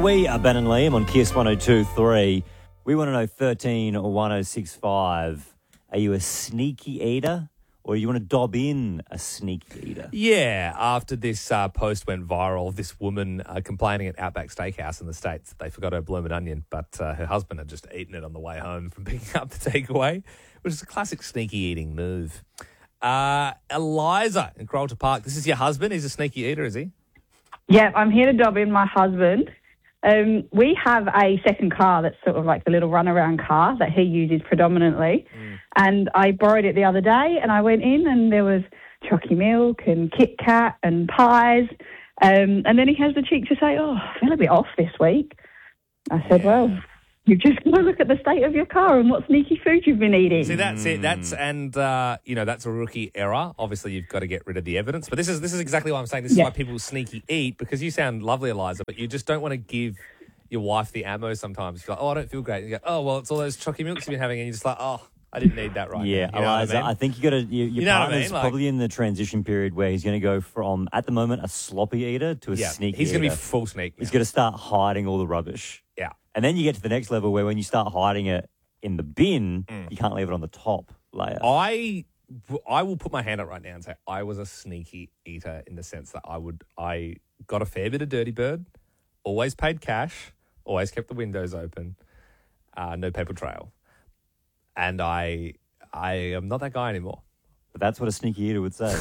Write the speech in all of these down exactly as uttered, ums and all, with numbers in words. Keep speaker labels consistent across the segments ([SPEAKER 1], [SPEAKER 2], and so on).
[SPEAKER 1] We are Ben and Liam on Kiss one oh two point three. We want to know thirteen or one oh six five. Are you a sneaky eater or do you want to dob in a sneaky eater?
[SPEAKER 2] Yeah, after this uh, post went viral, this woman uh, complaining at Outback Steakhouse in the States that they forgot her bloomin' onion, but uh, her husband had just eaten it on the way home from picking up the takeaway, which is a classic sneaky eating move. Uh, Eliza in Carlton Park, this is your husband. He's a sneaky eater, is he?
[SPEAKER 3] Yeah, I'm here to dob in my husband. Um, we have a second car that's sort of like the little runaround car that he uses predominantly. Mm. And I borrowed it the other day and I went in and there was Chocky Milk and Kit Kat and pies. Um, and then he has the cheek to say, oh, I feel a bit off this week. I said, yeah. well, you've just got to look at the state of your car and what sneaky food you've been eating.
[SPEAKER 2] See, that's it. That's and uh, you know that's a rookie error. Obviously, you've got to get rid of the evidence. But this is this is exactly why I'm saying this is yeah. why people sneaky eat, because you sound lovely, Eliza, but you just don't want to give your wife the ammo. Sometimes you're like, oh, I don't feel great. And you go, oh, well, it's all those Chocky Milks you've been having, and you're just like, oh, I didn't need that right
[SPEAKER 1] yeah,
[SPEAKER 2] now. You know
[SPEAKER 1] Eliza,
[SPEAKER 2] what I, mean?
[SPEAKER 1] I think you got to. You, your
[SPEAKER 2] you know
[SPEAKER 1] partner's
[SPEAKER 2] what I mean? like,
[SPEAKER 1] probably in the transition period where he's going to go from at the moment a sloppy eater to a
[SPEAKER 2] yeah,
[SPEAKER 1] sneaky.
[SPEAKER 2] He's
[SPEAKER 1] going
[SPEAKER 2] to be full sneak. Now.
[SPEAKER 1] He's going to start hiding all the rubbish.
[SPEAKER 2] Yeah.
[SPEAKER 1] And then you get to the next level where when you start hiding it in the bin, mm. you can't leave it on the top layer.
[SPEAKER 2] I, I will put my hand up right now and say I was a sneaky eater in the sense that I would I got a fair bit of Dirty Bird, always paid cash, always kept the windows open, uh, no paper trail, and I I am not that guy anymore.
[SPEAKER 1] But that's what a sneaky eater would say.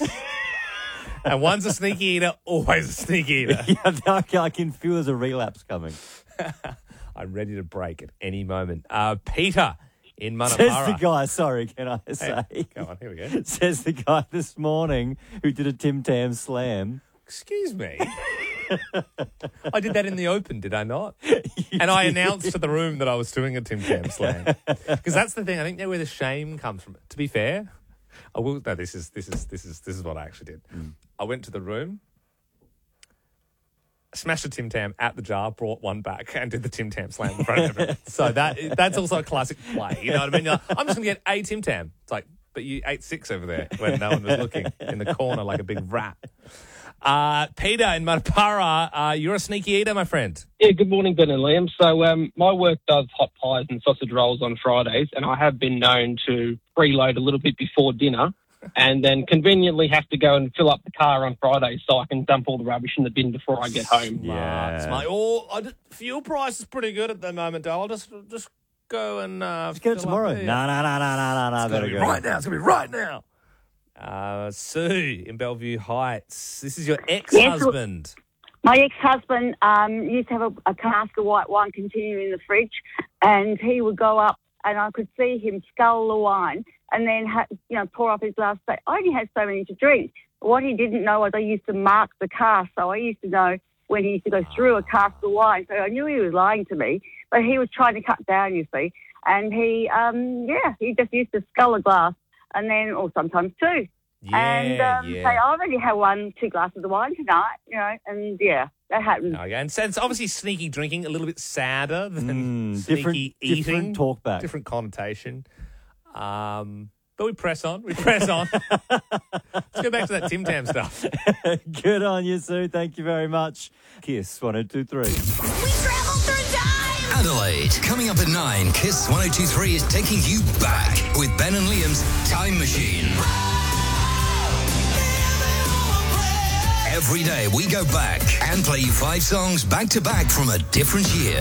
[SPEAKER 2] And one's a sneaky eater, always a sneaky eater.
[SPEAKER 1] Yeah, I can feel there's a relapse coming.
[SPEAKER 2] I'm ready to break at any moment. Uh, Peter in Manapara.
[SPEAKER 1] Says the guy, sorry, can I say?
[SPEAKER 2] Hey, go on, here we go.
[SPEAKER 1] Says the guy this morning who did a Tim Tam slam.
[SPEAKER 2] Excuse me? I did that in the open, did I not? And I announced to the room that I was doing a Tim Tam slam. Because that's the thing, I think that's where the shame comes from. To be fair, I will no, this is this is this is this is what I actually did. Mm. I went to the room, smashed a Tim Tam at the jar, brought one back, and did the Tim Tam slam in front of everyone. So that that's also a classic play. You know what I mean? You're like, I'm just going to get a Tim Tam. It's like, but you ate six over there when no one was looking in the corner like a big rat. Uh, Peter in Manapara, uh, you're a sneaky eater, my friend.
[SPEAKER 4] Yeah, good morning, Ben and Liam. So um, my work does hot pies and sausage rolls on Fridays, and I have been known to preload a little bit before dinner and then conveniently have to go and fill up the car on Fridays so I can dump all the rubbish in the bin before I get home.
[SPEAKER 2] Yeah. Smart. Oh, I just, fuel price is pretty good at the moment, though. I'll just just go and uh,
[SPEAKER 1] just get it tomorrow. No, no, no, no, no, no. Better go
[SPEAKER 2] right now. It's gonna be right now. Uh, Sue in Bellevue Heights. This is your ex-husband.
[SPEAKER 5] Yes, my ex-husband um, used to have a, a cask of white wine continuing in the fridge, and he would go up, and I could see him scull the wine, and then ha- you know pour up his glass. But I only had so many to drink. What he didn't know was I used to mark the cask, so I used to know when he used to go through a cask of wine. So I knew he was lying to me, but he was trying to cut down, you see, and he, um, yeah, he just used to scull a glass. And then, or sometimes two.
[SPEAKER 2] Yeah,
[SPEAKER 5] and um,
[SPEAKER 2] yeah.
[SPEAKER 5] say, I already had one, two glasses of wine tonight, you know, and yeah, that happened.
[SPEAKER 2] Okay, and so it's obviously sneaky drinking, a little bit sadder than
[SPEAKER 1] mm,
[SPEAKER 2] sneaky
[SPEAKER 1] different,
[SPEAKER 2] eating.
[SPEAKER 1] Different talk back.
[SPEAKER 2] Different connotation. Um, but we press on, we press on. Let's go back to that Tim Tam stuff.
[SPEAKER 1] Good on you, Sue. Thank you very much. Kiss one oh two point three.
[SPEAKER 6] We travel through time.
[SPEAKER 7] Adelaide. Coming up at nine, Kiss one oh two point three is taking you back with Ben and Liam's Time Machine. Every day we go back and play you five songs back to back from a different year.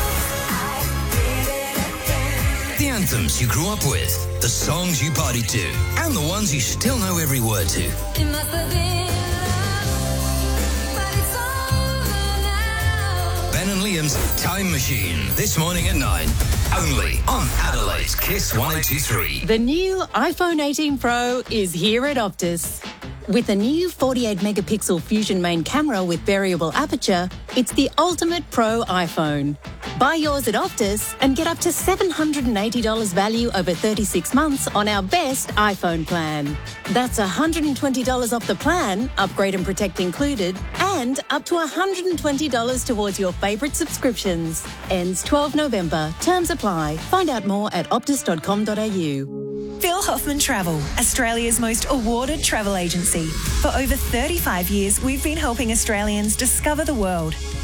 [SPEAKER 7] The anthems you grew up with, the songs you partied to, and the ones you still know every word to.
[SPEAKER 6] It must have been love, but it's over now.
[SPEAKER 7] Ben and Liam's Time Machine, this morning at nine, only on Adelaide's Kiss one oh two point three.
[SPEAKER 8] The new iPhone eighteen Pro is here at Optus. With a new forty-eight megapixel Fusion main camera with variable aperture, it's the ultimate pro iPhone. Buy yours at Optus and get up to seven hundred eighty dollars value over thirty-six months on our best iPhone plan. That's one hundred twenty dollars off the plan, upgrade and protect included, and up to one hundred twenty dollars towards your favourite subscriptions. Ends twelfth November. Terms apply. Find out more at optus dot com dot a u.
[SPEAKER 9] Phil Hoffman Travel, Australia's most awarded travel agency. For over thirty-five years, we've been helping Australians discover the world.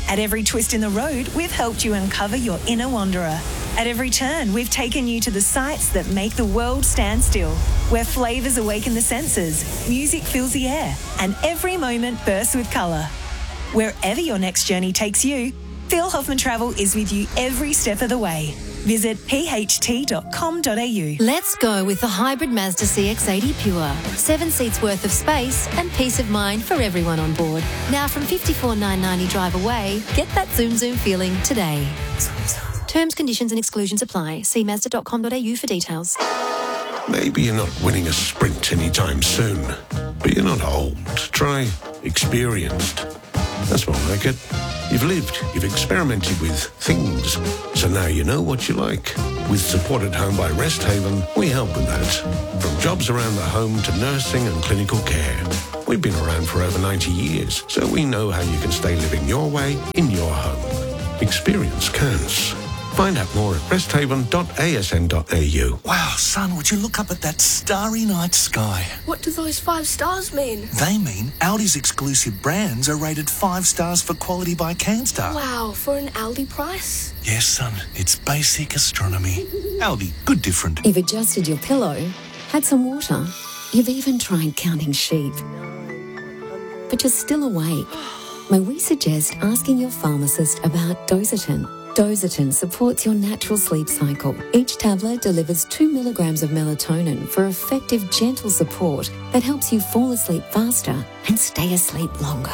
[SPEAKER 9] At every twist in the road, we've helped you uncover your inner wanderer. At every turn, we've taken you to the sights that make the world stand still, where flavours awaken the senses, music fills the air, and every moment bursts with colour. Wherever your next journey takes you, Phil Hoffman Travel is with you every step of the way. Visit p h t dot com dot a u.
[SPEAKER 10] Let's go with the hybrid Mazda C X eighty Pure. Seven seats worth of space and peace of mind for everyone on board. Now from fifty-four thousand nine hundred ninety drive away, get that zoom zoom feeling today. Terms, conditions and exclusions apply. See mazda dot com dot a u for details.
[SPEAKER 11] Maybe you're not winning a sprint anytime soon, but you're not old. Try experienced. That's more like it. You've lived, you've experimented with things, so now you know what you like. With Support at Home by Rest Haven, we help with that. From jobs around the home to nursing and clinical care. We've been around for over ninety years, so we know how you can stay living your way in your home. Experience counts. Find out more at rest haven dot a s n dot a u.
[SPEAKER 12] Wow, son, would you look up at that starry night sky?
[SPEAKER 13] What do those five stars mean?
[SPEAKER 12] They mean Audi's exclusive brands are rated five stars for quality by CanStar.
[SPEAKER 13] Wow, for an Aldi price?
[SPEAKER 12] Yes, son, it's basic astronomy. Aldi, good different.
[SPEAKER 14] You've adjusted your pillow, had some water, you've even tried counting sheep. But you're still awake. May we suggest asking your pharmacist about Dositin? Dositin supports your natural sleep cycle. Each tablet delivers two milligrams of melatonin for effective, gentle support that helps you fall asleep faster and stay asleep longer.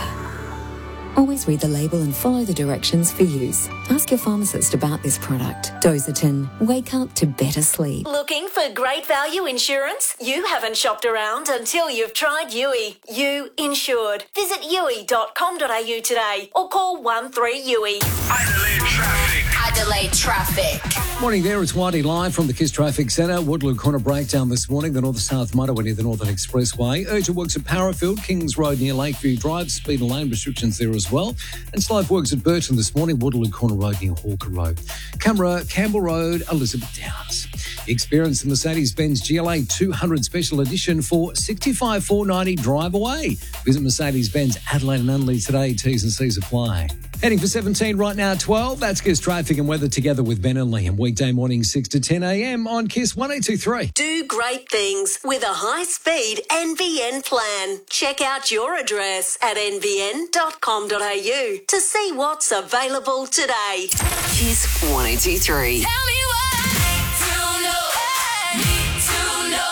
[SPEAKER 14] Always read the label and follow the directions for use. Ask your pharmacist about this product. Dositin. Wake up to better sleep.
[SPEAKER 8] Looking for great value insurance? You haven't shopped around until you've tried U I. You insured. Visit u i dot com dot a u today or call one three U I.
[SPEAKER 7] Adelaide traffic.
[SPEAKER 8] Adelaide traffic.
[SPEAKER 15] Morning there, it's Whitey live from the Kiss Traffic Centre. Woodloo Corner breakdown this morning, the north-south motorway near the Northern Expressway. Urgent works at Parafield, Kings Road near Lakeview Drive, speed and lane restrictions there as well. And slope works at Burton this morning, Waterloo Corner Road near Hawker Road. Camera, Campbell Road, Elizabeth Downs. Experience the Mercedes-Benz G L A two hundred Special Edition for sixty-five thousand four hundred ninety drive away. Visit Mercedes-Benz Adelaide and Unley today, T's and C's apply. Heading for seventeen right now, twelve. That's Kiss Traffic and Weather together with Ben and Liam. Weekday morning, six to ten a.m. on Kiss one eight two three.
[SPEAKER 8] Do great things with a high-speed N V N plan. Check out your address at n v n dot com dot a u to see what's available today.
[SPEAKER 16] Kiss one eight two three.
[SPEAKER 6] Tell me what I need to know.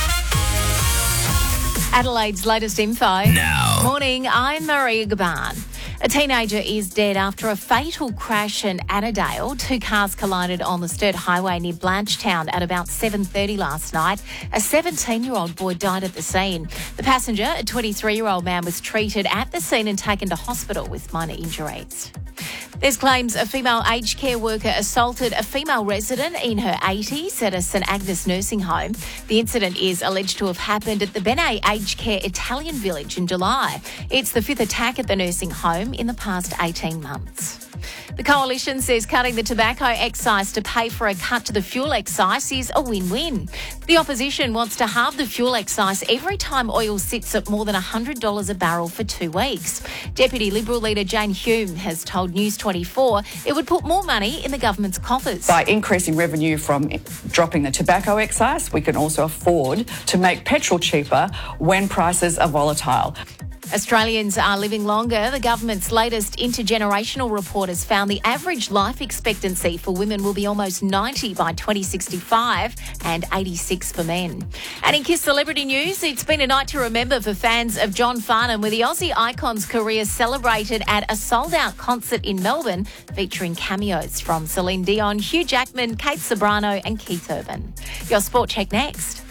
[SPEAKER 17] Adelaide's latest info.
[SPEAKER 7] Now.
[SPEAKER 17] Morning, I'm Maria Gaban. A teenager is dead after a fatal crash in Annandale. Two cars collided on the Sturt Highway near Blanchetown at about seven thirty last night. A seventeen-year-old boy died at the scene. The passenger, a twenty-three-year-old man, was treated at the scene and taken to hospital with minor injuries. There's claims a female aged care worker assaulted a female resident in her eighties at a St Agnes nursing home. The incident is alleged to have happened at the Benet Aged Care Italian Village in July. It's the fifth attack at the nursing home in the past eighteen months. The Coalition says cutting the tobacco excise to pay for a cut to the fuel excise is a win-win. The opposition wants to halve the fuel excise every time oil sits at more than one hundred dollars a barrel for two weeks. Deputy Liberal leader Jane Hume has told News twenty-four it would put more money in the government's coffers.
[SPEAKER 18] By increasing revenue from dropping the tobacco excise, we can also afford to make petrol cheaper when prices are volatile.
[SPEAKER 17] Australians are living longer. The government's latest intergenerational report has found the average life expectancy for women will be almost ninety by twenty sixty-five and eighty-six for men. And in Kiss Celebrity News, it's been a night to remember for fans of John Farnham, with the Aussie icon's career celebrated at a sold-out concert in Melbourne featuring cameos from Celine Dion, Hugh Jackman, Kate Sobrano and Keith Urban. Your sport check next.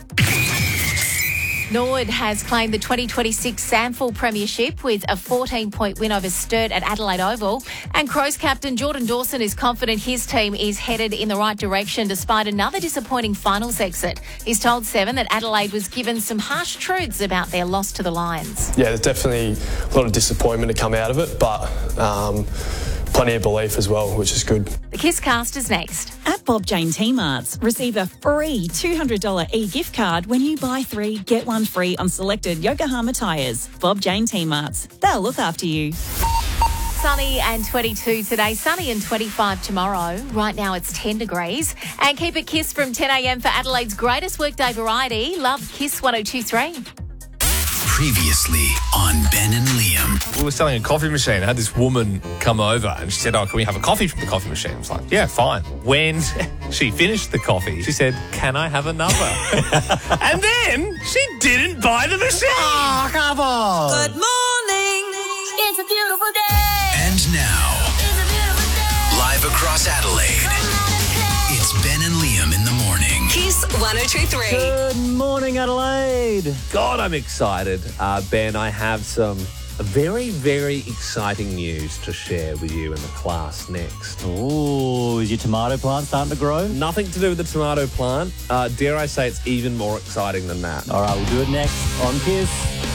[SPEAKER 17] Norwood has claimed the twenty twenty-six Samford Premiership with a fourteen-point win over Sturt at Adelaide Oval. And Crows captain Jordan Dawson is confident his team is headed in the right direction despite another disappointing finals exit. He's told Seven that Adelaide was given some harsh truths about their loss to the Lions.
[SPEAKER 19] Yeah, there's definitely a lot of disappointment to come out of it, but um, plenty of belief as well, which is good.
[SPEAKER 17] The Kiss Cast is next.
[SPEAKER 20] At Bob Jane T-Marts, receive a free two hundred dollars e-gift card when you buy three, get one free on selected Yokohama tyres. Bob Jane T-Marts. They'll look after you.
[SPEAKER 17] sunny and twenty-two today. Sunny and twenty-five tomorrow. Right now it's ten degrees. And keep it Kiss from ten a.m. for Adelaide's greatest workday variety. Love Kiss one oh two three.
[SPEAKER 7] Previously on Ben and Liam.
[SPEAKER 2] We were selling a coffee machine. I had this woman come over and she said, oh, can we have a coffee from the coffee machine? I was like, yeah, fine. When she finished the coffee, she said, can I have another? And then she didn't buy the machine.
[SPEAKER 1] Oh, come on.
[SPEAKER 6] Good morning. It's a beautiful day.
[SPEAKER 7] And now,
[SPEAKER 6] It's a beautiful day.
[SPEAKER 7] live across Adelaide, it's Ben and Liam in the morning.
[SPEAKER 16] Kiss one oh two three.
[SPEAKER 1] Good morning, Adelaide.
[SPEAKER 2] God, I'm excited. Uh, Ben, I have some very, very exciting news to share with you in the class next.
[SPEAKER 1] Oh, is your tomato plant starting to grow?
[SPEAKER 2] Nothing to do with the tomato plant. Uh, dare I say it's even more exciting than that.
[SPEAKER 1] All right, we'll do it next on Kiss.